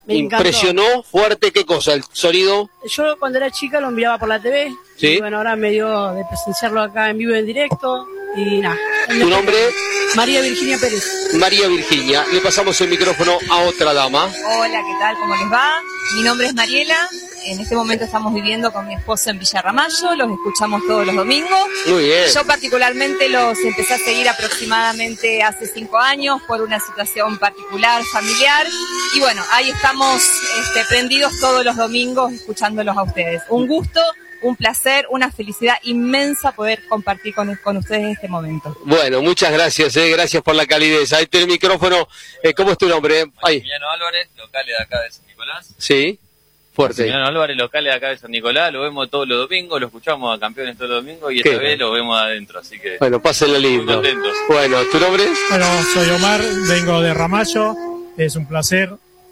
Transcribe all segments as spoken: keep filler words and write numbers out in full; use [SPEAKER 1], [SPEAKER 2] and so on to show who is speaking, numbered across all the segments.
[SPEAKER 1] Me
[SPEAKER 2] impresionó
[SPEAKER 1] encantó.
[SPEAKER 2] fuerte. ¿Qué cosa? ¿El sonido?
[SPEAKER 1] Yo cuando era chica lo miraba por la T V.
[SPEAKER 2] ¿Sí?
[SPEAKER 1] Y bueno, ahora me dio de presenciarlo acá en vivo y en directo. Y nada.
[SPEAKER 2] ¿Tu nombre?
[SPEAKER 1] María Virginia Pérez.
[SPEAKER 2] María Virginia. Le pasamos el micrófono a otra dama.
[SPEAKER 3] Hola, ¿qué tal? ¿Cómo les va? Mi nombre es Mariela. En este momento estamos viviendo con mi esposo en Villa Ramallo. Los escuchamos todos los domingos.
[SPEAKER 2] Muy bien.
[SPEAKER 3] Yo particularmente los empecé a seguir aproximadamente hace cinco años por una situación particular, familiar. Y bueno, ahí estamos este, prendidos todos los domingos escuchándolos a ustedes. Un gusto, un placer, una felicidad inmensa poder compartir con, con ustedes este momento.
[SPEAKER 2] Bueno, muchas gracias, eh, gracias por la calidez. Ahí tiene el micrófono. Eh, ¿Cómo es tu nombre? Ahí.
[SPEAKER 4] Maximiliano Álvarez, local de acá de San Nicolás.
[SPEAKER 2] Sí, fuerte.
[SPEAKER 4] Maximiliano Álvarez, local de acá de San Nicolás. Lo vemos todos los domingos, lo escuchamos a Campeones todos los domingos y
[SPEAKER 2] Qué
[SPEAKER 4] esta
[SPEAKER 2] bien.
[SPEAKER 4] vez lo vemos adentro, así que
[SPEAKER 2] Bueno, pásenlo lindo.
[SPEAKER 4] muy contentos.
[SPEAKER 2] Bueno, ¿tu nombre?
[SPEAKER 5] Bueno, soy Omar, vengo de Ramallo, es un placer.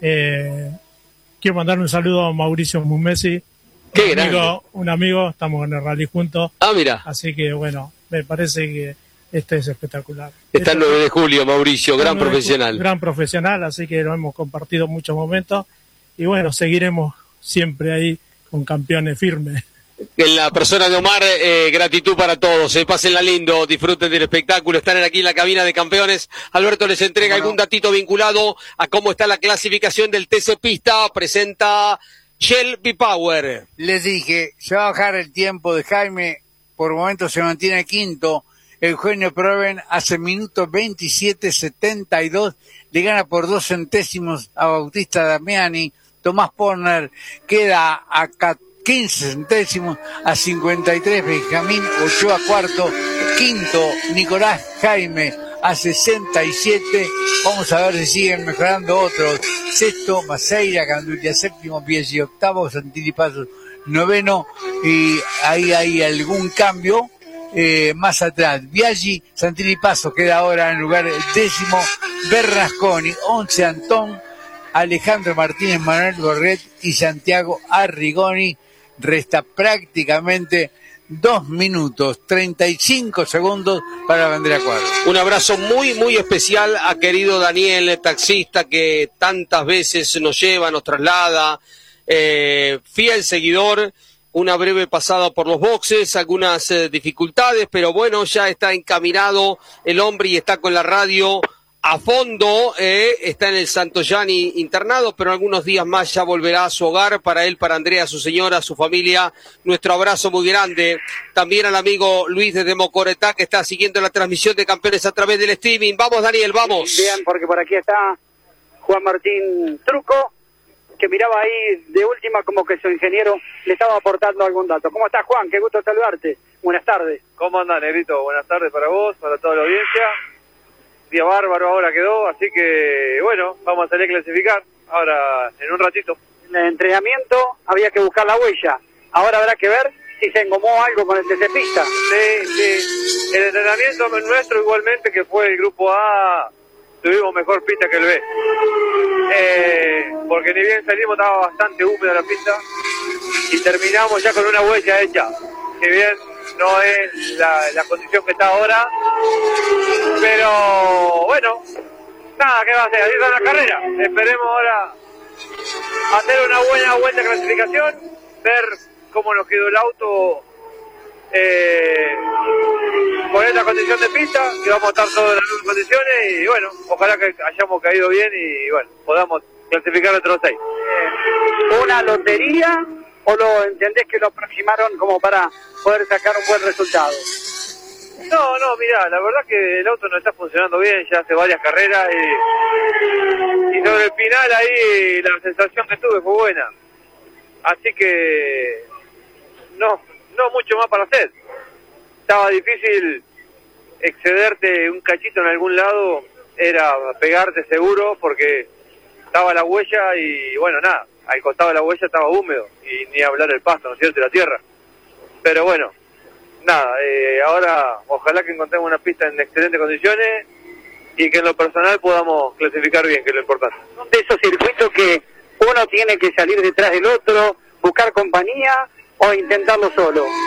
[SPEAKER 5] Eh, quiero mandar un saludo a Mauricio Mumesi,
[SPEAKER 2] Qué
[SPEAKER 5] un amigo,
[SPEAKER 2] grande.
[SPEAKER 5] un amigo, estamos en el rally juntos,
[SPEAKER 2] Ah, mira,
[SPEAKER 5] así que bueno, me parece que este es espectacular.
[SPEAKER 2] está el
[SPEAKER 5] Esto-
[SPEAKER 2] nueve de julio, Mauricio, gran
[SPEAKER 5] nueve-
[SPEAKER 2] profesional.
[SPEAKER 5] Gran profesional, así que lo hemos compartido muchos momentos y bueno, seguiremos siempre ahí con Campeones firmes.
[SPEAKER 2] En la persona de Omar, eh, gratitud para todos. Eh, pásenla lindo, disfruten del espectáculo. Están aquí en la cabina de campeones. Alberto les entrega
[SPEAKER 6] Bueno.
[SPEAKER 2] algún datito vinculado a cómo está la clasificación del T C Pista. Presenta Shell B-Power.
[SPEAKER 6] Les dije, se va a bajar el tiempo de Jaime, por momentos se mantiene quinto. Eugenio Proven hace minuto veintisiete setenta y dos, le gana por dos centésimos a Bautista Damiani. Tomás Porner queda a quince centésimos a cincuenta y tres, Benjamín Ochoa cuarto, quinto Nicolás Jaime a sesenta y siete, vamos a ver si siguen mejorando otros, sexto Maceira, Candulia séptimo, Bielsi octavo, Santini Paso noveno, y ahí hay algún cambio eh, más atrás, Biaggi, Santini Paso queda ahora en lugar décimo, Bernasconi, once Antón, Alejandro Martínez, Manuel Gorret y Santiago Arrigoni. Resta prácticamente dos minutos, treinta y cinco segundos para la bandera cuadra.
[SPEAKER 2] Un abrazo muy, muy especial a querido Daniel, el taxista que tantas veces nos lleva, nos traslada, eh, fiel seguidor. Una breve pasada por los boxes, algunas eh, dificultades, pero bueno, ya está encaminado el hombre y está con la radio a fondo, eh, está en el Santoyani internado, pero algunos días más ya volverá a su hogar, para él, para Andrea, su señora, su familia. Nuestro abrazo muy grande. También al amigo Luis desde Mocoretá, que está siguiendo la transmisión de Campeones a través del streaming. Vamos, Daniel, vamos.
[SPEAKER 7] Bien, porque por aquí está Juan Martín Truco, que miraba ahí de última como que su ingeniero le estaba aportando algún dato. ¿Cómo estás, Juan? Qué gusto saludarte. Buenas tardes.
[SPEAKER 8] ¿Cómo andan, Negrito? Buenas tardes para vos, para toda la audiencia. Día bárbaro ahora quedó, así que bueno, vamos a salir a clasificar ahora en un ratito.
[SPEAKER 7] En el entrenamiento había que buscar la huella. Ahora habrá que ver si se engomó algo con el T C Pista.
[SPEAKER 8] Sí, sí. El entrenamiento nuestro igualmente, que fue el grupo A, tuvimos mejor pista que el B. Eh, porque ni bien salimos estaba bastante húmeda la pista y terminamos ya con una huella hecha. Si bien no es la, la condición que está ahora, pero bueno, nada, ¿qué va a hacer? Así está la carrera. Esperemos ahora hacer una buena vuelta de clasificación, ver cómo nos quedó el auto eh, con esta condición de pista, que vamos a estar todos en las mismas condiciones y bueno, ojalá que hayamos caído bien y bueno, podamos clasificar entre los seis.
[SPEAKER 7] ¿Una lotería o lo entendés que lo aproximaron como para poder sacar un buen resultado?
[SPEAKER 8] No, no, mirá, la verdad que el auto no está funcionando bien, ya hace varias carreras y, y sobre el final ahí la sensación que tuve fue buena. Así que no, no mucho más para hacer. Estaba difícil excederte un cachito en algún lado, era pegarte seguro porque estaba la huella y bueno, nada, al costado de la huella estaba húmedo y ni hablar el pasto, ¿no es cierto?, y la tierra. Pero bueno, nada, eh, ahora ojalá que encontremos una pista en excelentes condiciones y que en lo personal podamos clasificar bien, que es lo importante.
[SPEAKER 7] Son de esos circuitos que uno tiene que salir detrás del otro, buscar compañía o intentarlo solo.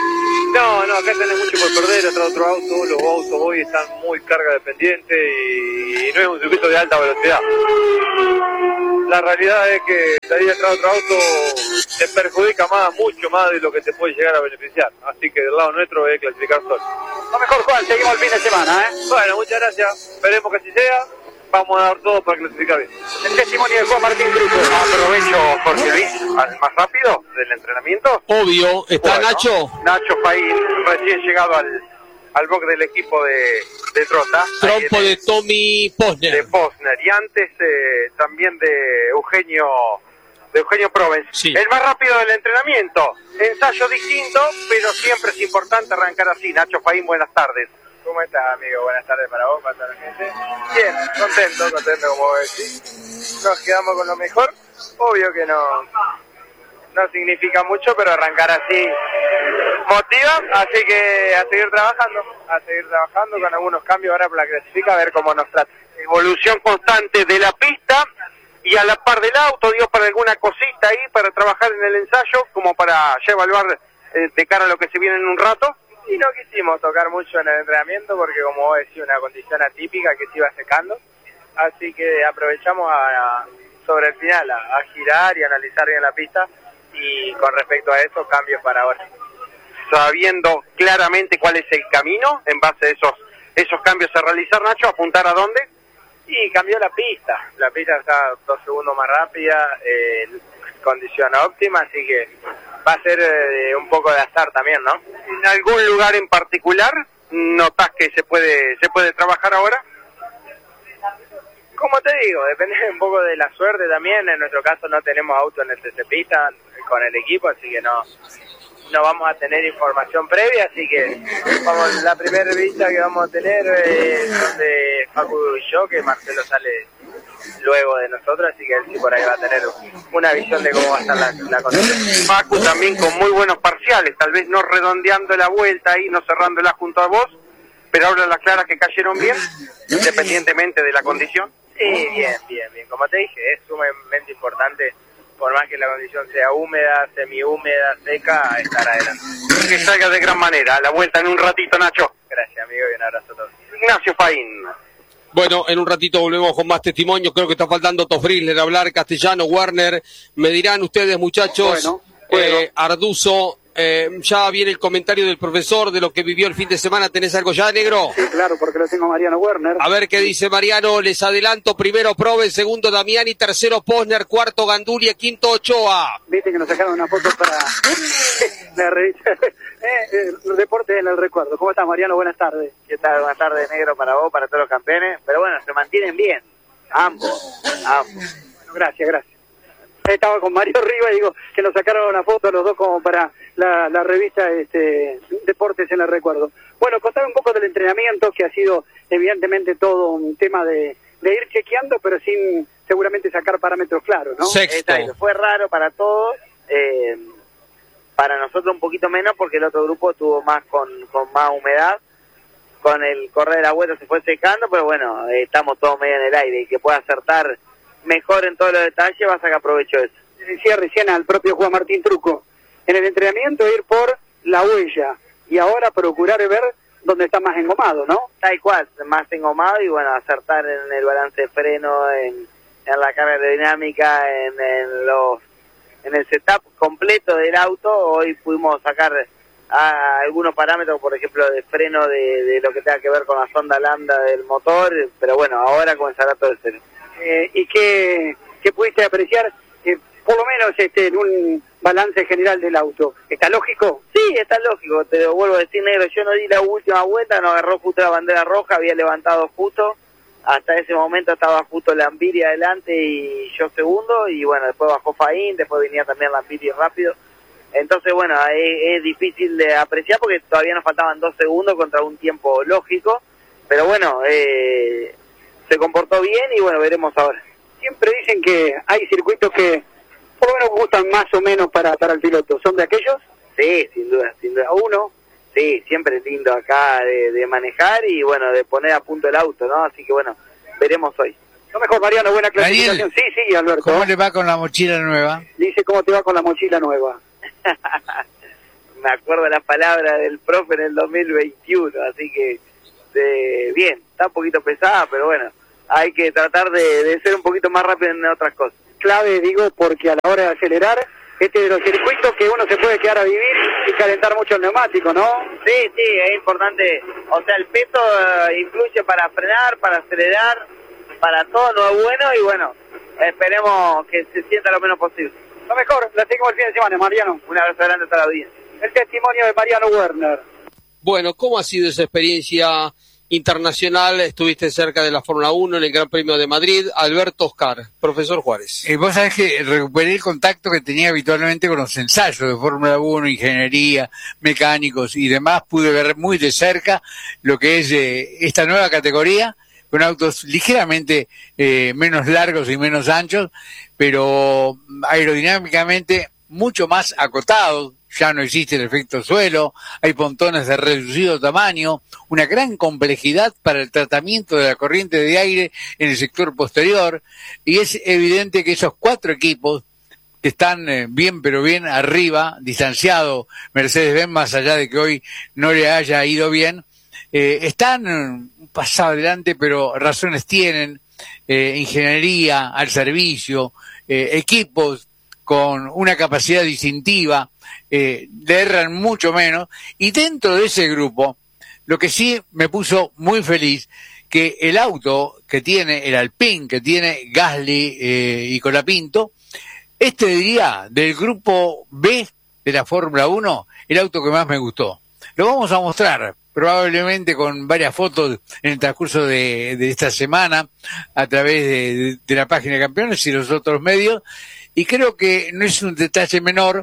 [SPEAKER 8] No, no, acá tenés mucho por perder, atrás otro auto, los autos hoy están muy carga dependientes y, y no es un circuito de alta velocidad. La realidad es que salir atrás otro auto te perjudica más, mucho más de lo que te puede llegar a beneficiar. Así que del lado nuestro es clasificar solo.
[SPEAKER 7] Lo mejor, Juan, seguimos el fin de semana, ¿eh?
[SPEAKER 8] Bueno, muchas gracias, esperemos que así sea. Vamos a dar todo para clasificar bien.
[SPEAKER 7] El testimonio de Juan Martín Truco.
[SPEAKER 9] Aprovecho, Jorge Luis, al más rápido del entrenamiento.
[SPEAKER 2] Obvio, ¿está
[SPEAKER 9] Bueno,
[SPEAKER 2] Nacho?
[SPEAKER 9] Nacho Faín, recién llegado al, al box del equipo de, de Trota.
[SPEAKER 2] Trompo de Tommy Posner.
[SPEAKER 9] De Posner. Y antes eh, también de Eugenio de Eugenio Provence.
[SPEAKER 2] Sí.
[SPEAKER 9] El más rápido del entrenamiento. Ensayo distinto, pero siempre es importante arrancar así. Nacho Faín, buenas tardes.
[SPEAKER 8] ¿Cómo estás, amigo? Buenas tardes para vos, para toda la gente. Bien, contento, contento como vos decís. Nos quedamos con lo mejor. Obvio que no, no significa mucho, pero arrancar así motiva. Así que a seguir trabajando, a seguir trabajando con algunos cambios ahora para la clasifica, a ver cómo nos trata.
[SPEAKER 9] Evolución constante de la pista y a la par del auto, dio para alguna cosita ahí para trabajar en el ensayo, como para ya evaluar eh, de cara a lo que se viene en un rato.
[SPEAKER 8] Y no quisimos tocar mucho en el entrenamiento porque, como vos decís, una condición atípica que se iba secando. Así que aprovechamos a, a, sobre el final a, a girar y analizar bien la pista. Y con respecto a eso, cambios para ahora.
[SPEAKER 9] Sabiendo claramente cuál es el camino, en base a esos, esos cambios a realizar, Nacho, ¿apuntar a dónde?
[SPEAKER 8] Y cambió la pista. La pista está dos segundos más rápida, eh, condición óptima, así que va a ser eh, un poco de azar también, ¿no?
[SPEAKER 9] ¿En algún lugar en particular notás que se puede se puede trabajar ahora?
[SPEAKER 8] Como te digo, depende un poco de la suerte también. En nuestro caso no tenemos auto en el T C Pista con el equipo, así que no no vamos a tener información previa, así que vamos, la primera vista que vamos a tener es de Facu y yo, que Marcelo sale luego de nosotros, así que él sí por ahí va a tener una visión de cómo va a estar la, la condición.
[SPEAKER 9] Facu también con muy buenos parciales, tal vez no redondeando la vuelta ahí, no cerrándola junto a vos, pero ahora las claras que cayeron bien, independientemente de la condición.
[SPEAKER 8] Sí, bien, bien, bien. Como te dije, es sumamente importante, por más que la condición sea húmeda, semihúmeda, seca, estar adelante.
[SPEAKER 9] Que salga de gran manera. La vuelta en un ratito, Nacho.
[SPEAKER 8] Gracias, amigo, y un abrazo a todos.
[SPEAKER 9] Ignacio Faín.
[SPEAKER 2] Bueno, en un ratito volvemos con más testimonios. Creo que está faltando Tofrisler, hablar castellano, Warner. Me dirán ustedes, muchachos,
[SPEAKER 7] bueno, bueno.
[SPEAKER 2] Eh, Arduzo, eh, ya viene el comentario del profesor de lo que vivió el fin de semana. ¿Tenés algo ya, negro?
[SPEAKER 7] Sí, claro, porque lo tengo Mariano Werner.
[SPEAKER 2] A ver qué dice Mariano. Les adelanto: primero Prove, segundo Damiani, tercero Posner, cuarto Gandulia, quinto Ochoa.
[SPEAKER 7] Viste que nos sacaron una foto para la revista eh, el Deportes en el Recuerdo. ¿Cómo estás, Mariano? Buenas tardes.
[SPEAKER 8] ¿Qué tal? Buenas tardes, negro, para vos, para todos los campeones. Pero bueno, se mantienen bien. Ambos, ambos.
[SPEAKER 7] Bueno, gracias, gracias. Estaba con Mario Riva y digo que nos sacaron una foto los dos como para la, la revista este, Deportes en el Recuerdo. Bueno, contame un poco del entrenamiento, que ha sido evidentemente todo un tema de, de ir chequeando, pero sin seguramente sacar parámetros claros, ¿no?
[SPEAKER 2] Sexto.
[SPEAKER 8] Exacto. Fue raro para todos, eh, para nosotros un poquito menos porque el otro grupo tuvo más con, con más humedad. Con el correr de la vuelta se fue secando, pero bueno, eh, estamos todos medio en el aire y que pueda acertar mejor en todos los detalles, va a sacar provecho de eso.
[SPEAKER 7] Decía recién al propio Juan Martín Truco, en el entrenamiento ir por la huella y ahora procurar ver dónde está más engomado, ¿no?
[SPEAKER 8] Tal cual, más engomado y bueno, acertar en el balance de freno, en, en la carga aerodinámica, en, en los en el setup completo del auto. Hoy pudimos sacar a algunos parámetros, por ejemplo, de freno, de, de lo que tenga que ver con la sonda lambda del motor, pero bueno, ahora comenzará todo el cero.
[SPEAKER 7] Eh, ¿Y qué, qué pudiste apreciar, eh, por lo menos este, en un balance general del auto? ¿Está lógico?
[SPEAKER 8] Sí, está lógico, te lo vuelvo a decir, negro, yo no di la última vuelta, no agarró justo la bandera roja, había levantado justo, hasta ese momento estaba justo Lambiri adelante y yo segundo, y bueno, después bajó Faín, después venía también Lambiri rápido. Entonces, bueno, es, es difícil de apreciar porque todavía nos faltaban dos segundos contra un tiempo lógico, pero bueno, eh, se comportó bien y bueno, veremos ahora.
[SPEAKER 7] Siempre dicen que hay circuitos que por lo menos gustan más o menos para, para el piloto. ¿Son de aquellos?
[SPEAKER 8] Sí, sin duda, sin duda. Uno, sí, siempre es lindo acá de, de manejar y bueno, de poner a punto el auto, ¿no? Así que bueno, veremos hoy.
[SPEAKER 7] Lo mejor, Mariano, buena clasificación.
[SPEAKER 6] Daniel,
[SPEAKER 7] sí, sí, Alberto.
[SPEAKER 6] ¿Cómo le va con la mochila nueva?
[SPEAKER 7] Dice cómo te va con la mochila nueva.
[SPEAKER 10] me acuerdo la palabra del profe en el dos mil veintiuno, así que de, bien, está un poquito pesada, pero bueno, hay que tratar de, de ser un poquito más rápido en otras cosas.
[SPEAKER 7] Clave, digo, porque a la hora de acelerar, este de los circuitos que uno se puede quedar a vivir y calentar mucho el neumático, ¿no?
[SPEAKER 10] Sí, sí, es importante, o sea, el peso uh, influye para frenar, para acelerar, para todo no es bueno y bueno, esperemos que se sienta lo menos posible.
[SPEAKER 7] Lo mejor, la seguimos el fin de semana, Mariano.
[SPEAKER 10] Un abrazo grande a toda la audiencia.
[SPEAKER 7] El testimonio de Mariano Werner.
[SPEAKER 2] Bueno, ¿cómo ha sido esa experiencia internacional? Estuviste cerca de la Fórmula uno en el Gran Premio de Madrid. Alberto Oscar, profesor Juárez.
[SPEAKER 6] Eh, vos sabés que recuperé el contacto que tenía habitualmente con los ensayos de Fórmula uno, ingeniería, mecánicos y demás. Pude ver muy de cerca lo que es eh, esta nueva categoría, con autos ligeramente eh, menos largos y menos anchos, pero aerodinámicamente mucho más acotados. Ya no existe el efecto suelo, hay pontones de reducido tamaño, una gran complejidad para el tratamiento de la corriente de aire en el sector posterior, y es evidente que esos cuatro equipos que están eh, bien pero bien arriba, distanciado Mercedes-Benz, más allá de que hoy no le haya ido bien, eh, están un paso adelante, pero razones tienen, eh, ingeniería al servicio, eh, equipos con una capacidad distintiva, eh, le erran mucho menos, y dentro de ese grupo, lo que sí me puso muy feliz, que el auto que tiene, el Alpine, que tiene Gasly eh, y Colapinto, este diría, del grupo B de la Fórmula uno, el auto que más me gustó. Lo vamos a mostrar, probablemente con varias fotos en el transcurso de, de esta semana, a través de, de la página de Campeones y los otros medios, y creo que no es un detalle menor,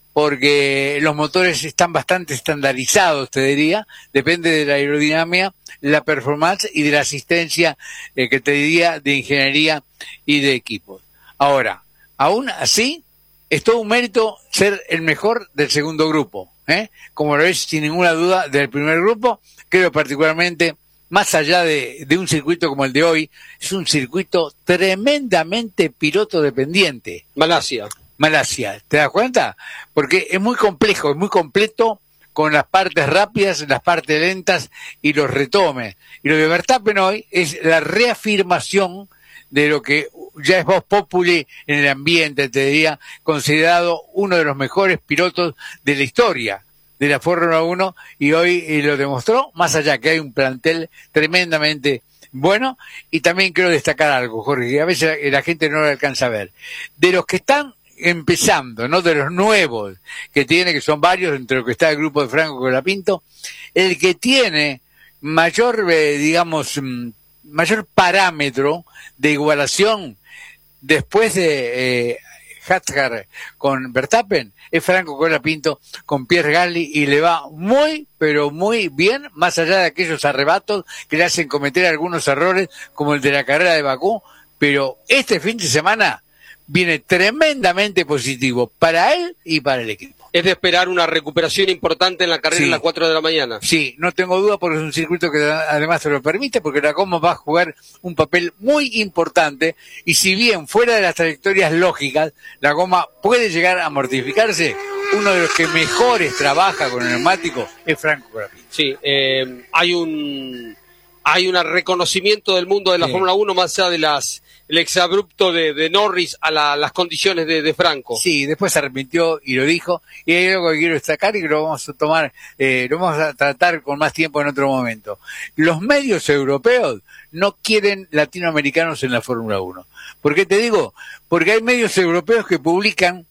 [SPEAKER 6] porque los motores están bastante estandarizados, te diría, depende de la aerodinámica, la performance y de la asistencia eh, que te diría de ingeniería y de equipos. Ahora, aún así, es todo un mérito ser el mejor del segundo grupo, ¿eh? Como lo es sin ninguna duda del primer grupo. Creo particularmente, más allá de, de un circuito como el de hoy, es un circuito tremendamente piloto dependiente.
[SPEAKER 2] Malasia.
[SPEAKER 6] Malasia, ¿te das cuenta? Porque es muy complejo, es muy completo, con las partes rápidas, las partes lentas y los retomes. Y lo de Verstappen hoy es la reafirmación de lo que ya es voz populi en el ambiente, te diría, considerado uno de los mejores pilotos de la historia de la Fórmula uno, y hoy eh, lo demostró, más allá que hay un plantel tremendamente bueno. Y también quiero destacar algo, Jorge, que a veces la, la gente no lo alcanza a ver. De los que están empezando, no de los nuevos que tiene, que son varios, entre los que está el grupo de Franco Colapinto, el que tiene mayor, eh, digamos, mayor parámetro de igualación después de eh, Hatzgar con Verstappen es Franco Colapinto con Pierre Gasly, y le va muy, pero muy bien, más allá de aquellos arrebatos que le hacen cometer algunos errores, como el de la carrera de Bakú. Pero este fin de semana viene tremendamente positivo para él y para el equipo.
[SPEAKER 2] Es de esperar una recuperación importante en la carrera, sí, en las cuatro de la mañana.
[SPEAKER 6] Sí, no tengo duda, porque es un circuito que además se lo permite, porque la goma va a jugar un papel muy importante, y si bien fuera de las trayectorias lógicas, la goma puede llegar a mortificarse, uno de los que mejores trabaja con el neumático es Franco Colapinto.
[SPEAKER 2] Sí, eh, hay un hay un reconocimiento del mundo de la sí. Fórmula uno, más allá de las el exabrupto de, de Norris a la, las condiciones de, de Franco.
[SPEAKER 6] Sí, después se arrepintió y lo dijo, y hay algo que quiero destacar y que lo vamos a tomar, eh, lo vamos a tratar con más tiempo en otro momento. Los medios europeos no quieren latinoamericanos en la Fórmula uno. ¿Por qué te digo? Porque hay medios europeos que publican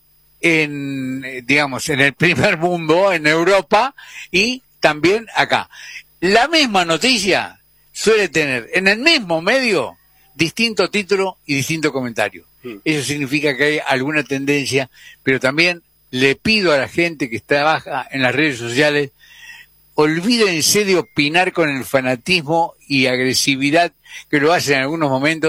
[SPEAKER 6] en, digamos, en el primer mundo, en Europa, y también acá. La misma noticia suele tener en el mismo medio distinto título y distinto comentario. Mm. Eso significa que hay alguna tendencia, pero también le pido a la gente que trabaja en las redes sociales, olvídense de opinar con el fanatismo y agresividad que lo hacen en algunos momentos,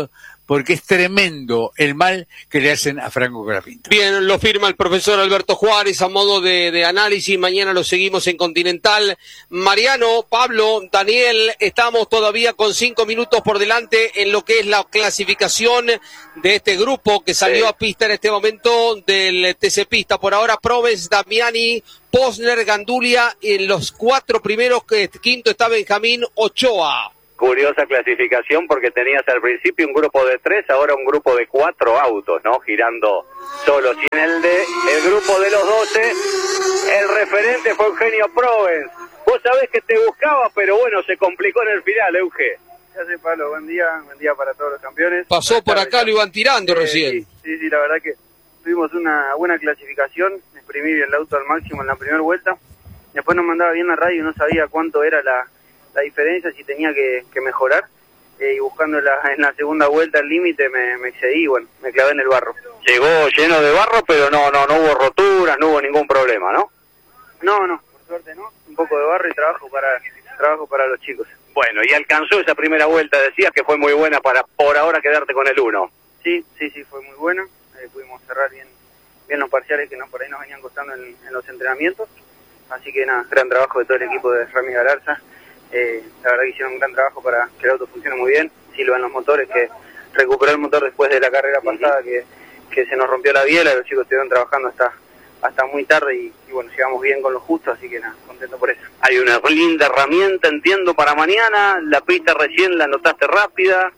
[SPEAKER 6] porque es tremendo el mal que le hacen a Franco Colapinto.
[SPEAKER 2] Bien, lo firma el profesor Alberto Juárez a modo de, de análisis. Mañana lo seguimos en Continental. Mariano, Pablo, Daniel, estamos todavía con cinco minutos por delante en lo que es la clasificación de este grupo que salió sí. a pista en este momento del T C Pista. Por ahora, Proves, Damiani, Posner, Gandulia, en los cuatro primeros, que quinto está Benjamín Ochoa.
[SPEAKER 9] Curiosa clasificación porque tenías al principio un grupo de tres, ahora un grupo de cuatro autos, ¿no? Girando solos. Y en el de el grupo de los doce, el referente fue Eugenio Provence. Vos sabés que te buscaba, pero bueno, se complicó en el final, Euge.
[SPEAKER 11] Ya sé, Pablo, buen día, buen día para todos los campeones.
[SPEAKER 2] Pasó por acá, lo iban tirando eh, recién.
[SPEAKER 11] Sí, sí, sí, la verdad que tuvimos una buena clasificación, exprimí el auto al máximo en la primera vuelta. Después nos mandaba bien la radio y no sabía cuánto era la... la diferencia, si tenía que, que mejorar, eh, y buscando la, en la segunda vuelta el límite me, me excedí, bueno, me clavé en el barro.
[SPEAKER 9] Llegó lleno de barro, pero no no no hubo roturas, no hubo ningún problema, ¿no?
[SPEAKER 11] No, no, por suerte no, un poco de barro y trabajo para trabajo para los chicos.
[SPEAKER 9] Bueno, y alcanzó esa primera vuelta, decías que fue muy buena para por ahora quedarte con el uno.
[SPEAKER 11] Sí, sí, sí, fue muy buena, eh, pudimos cerrar bien bien los parciales que no, por ahí nos venían costando en, en los entrenamientos, así que nada, gran trabajo de todo el equipo de Rami Galarza. Eh, la verdad que hicieron un gran trabajo para que el auto funcione muy bien. Silvan los motores, que recuperó el motor después de la carrera pasada, que, que se nos rompió la biela, los chicos estuvieron trabajando hasta hasta muy tarde y, y bueno, llegamos bien con lo justo, así que nada, contento por eso.
[SPEAKER 9] Hay una linda herramienta, entiendo, para mañana. La pista recién la notaste rápida.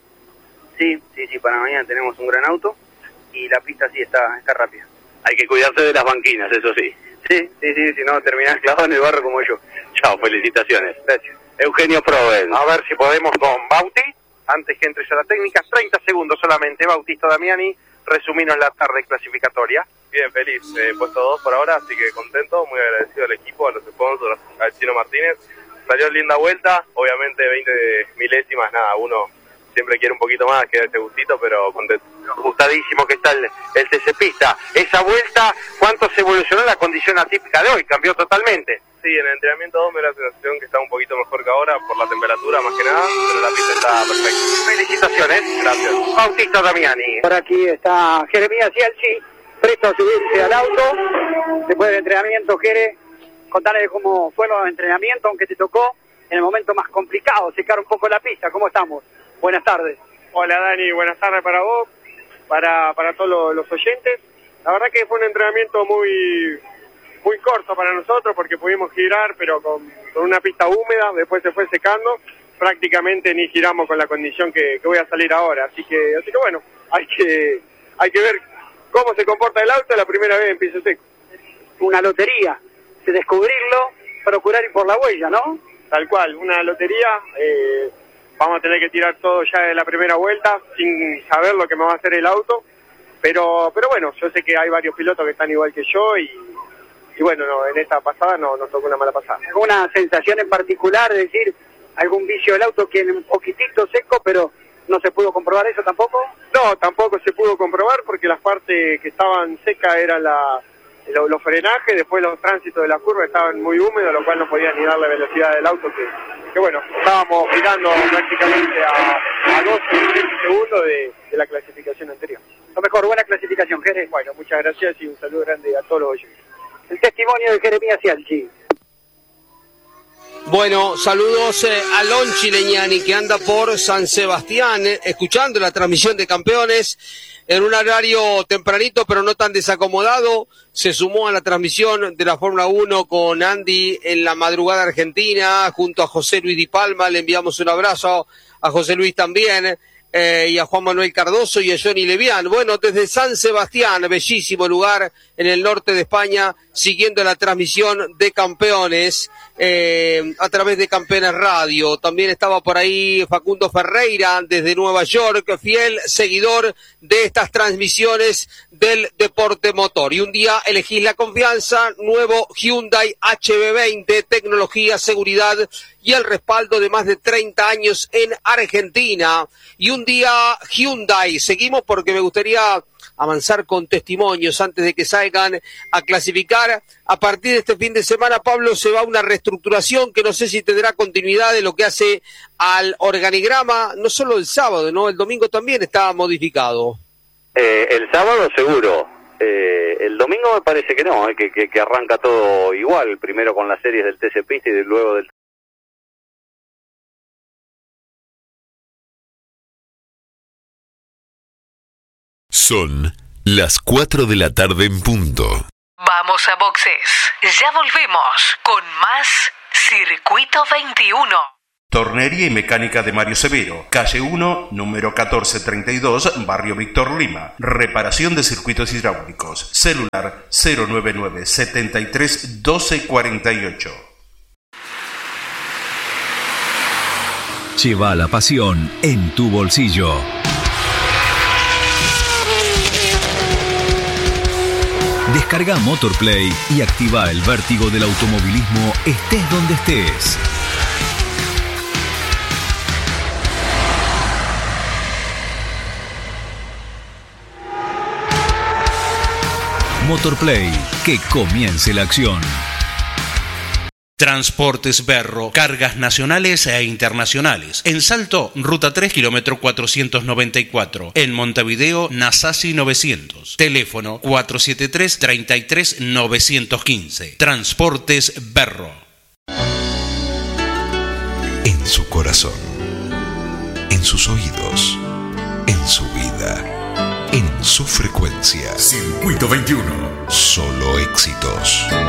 [SPEAKER 11] Sí, sí, sí, para mañana tenemos un gran auto y la pista sí está, está rápida.
[SPEAKER 9] Hay que cuidarse de las banquinas, eso sí.
[SPEAKER 11] Sí, sí, sí, si no terminás clavado en el barro como yo.
[SPEAKER 9] Chao, felicitaciones. Gracias. Eugenio Provence.
[SPEAKER 12] A ver si podemos con Bauti, antes que entres a la técnica, treinta segundos solamente. Bautista Damiani, resuminos la tarde clasificatoria.
[SPEAKER 13] Bien, feliz, eh, puesto dos por ahora, así que contento, muy agradecido al equipo, a los sponsors, al Chino Martínez. Salió linda vuelta, obviamente veinte milésimas, nada, uno siempre quiere un poquito más, queda ese gustito, pero contento.
[SPEAKER 9] Gustadísimo que está el, el T C Pista. Esa vuelta, ¿cuánto se evolucionó la condición atípica de hoy? Cambió totalmente.
[SPEAKER 13] Sí, en el entrenamiento dos me da la sensación que está un poquito mejor que ahora, por la temperatura más que nada, pero la pista está perfecta.
[SPEAKER 9] Felicitaciones.
[SPEAKER 13] Gracias.
[SPEAKER 9] Bautista Damiani.
[SPEAKER 7] Por aquí está Jeremías Cialchi, presto a subirse al auto. Después del entrenamiento, Jere, contarle cómo fueron los entrenamientos, aunque te tocó en el momento más complicado, secar un poco la pista. ¿Cómo estamos? Buenas tardes.
[SPEAKER 11] Hola Dani, buenas tardes para vos, para, para todos los, los oyentes. La verdad que fue un entrenamiento muy... muy corto para nosotros porque pudimos girar, pero con, con una pista húmeda, después se fue secando, prácticamente ni giramos con la condición que, que voy a salir ahora, así que así que bueno, hay que hay que ver cómo se comporta el auto la primera vez en piso seco.
[SPEAKER 7] Una lotería, de descubrirlo, procurar ir por la huella, ¿no?
[SPEAKER 11] Tal cual, una lotería, eh, vamos a tener que tirar todo ya de la primera vuelta, sin saber lo que me va a hacer el auto, pero pero bueno, yo sé que hay varios pilotos que están igual que yo y Y bueno, no, en esta pasada no nos tocó una mala pasada.
[SPEAKER 7] ¿Alguna sensación en particular, es decir, algún vicio del auto que es un poquitito seco, pero no se pudo comprobar eso tampoco?
[SPEAKER 11] No, tampoco se pudo comprobar porque las partes que estaban secas eran la, los, los frenajes, después los tránsitos de la curva estaban muy húmedos, lo cual no podía ni dar la velocidad del auto, que, que bueno, estábamos girando prácticamente a, a doce segundos de, de la clasificación anterior.
[SPEAKER 7] Lo mejor, buena clasificación, Jerez.
[SPEAKER 11] Bueno, muchas gracias y un saludo grande a todos los oyentes.
[SPEAKER 7] El testimonio de Jeremías Cialchi.
[SPEAKER 2] Bueno, saludos eh, a Lonchi Leñani, que anda por San Sebastián, eh, escuchando la transmisión de Campeones en un horario tempranito, pero no tan desacomodado. Se sumó a la transmisión de la Fórmula uno con Andy en la madrugada argentina, junto a José Luis Di Palma. Le enviamos un abrazo a José Luis también. Eh, y a Juan Manuel Cardoso y a Johnny Levian. Bueno, desde San Sebastián, bellísimo lugar en el norte de España, siguiendo la transmisión de Campeones eh, a través de Campeones Radio. También estaba por ahí Facundo Ferreira desde Nueva York, fiel seguidor de estas transmisiones del deporte motor. Y un día elegís la confianza, nuevo Hyundai H B veinte, tecnología, seguridad y el respaldo de más de treinta años en Argentina. Y un día Hyundai, seguimos porque me gustaría avanzar con testimonios antes de que salgan a clasificar. A partir de este fin de semana, Pablo, se va a una reestructuración que no sé si tendrá continuidad de lo que hace al organigrama, no solo el sábado, ¿no? El domingo también está modificado.
[SPEAKER 9] Eh, el sábado seguro. Eh, el domingo me parece que no, eh, que, que, que arranca todo igual, primero con las series del T C Pista y luego del...
[SPEAKER 14] Son las cuatro de la tarde en punto.
[SPEAKER 15] Vamos a boxes. Ya volvemos con más Circuito veintiuno.
[SPEAKER 16] Tornería y mecánica de Mario Severo, calle uno, número catorce treinta y dos, barrio Víctor Lima. Reparación de circuitos hidráulicos. Celular cero nueve nueve, setenta y tres, doce cuarenta y ocho.
[SPEAKER 17] Lleva la pasión en tu bolsillo. Descarga Motorplay y activa el vértigo del automovilismo estés donde estés. Motorplay, que comience la acción.
[SPEAKER 18] Transportes Berro, cargas nacionales e internacionales. En Salto, ruta tres, kilómetro cuatrocientos noventa y cuatro. En Montevideo, Nasasi novecientos. Teléfono cuatro siete tres, treinta y tres, novecientos quince. Transportes Berro.
[SPEAKER 14] En su corazón, en sus oídos, en su vida, en su frecuencia.
[SPEAKER 19] Circuito veintiuno.
[SPEAKER 14] Solo éxitos.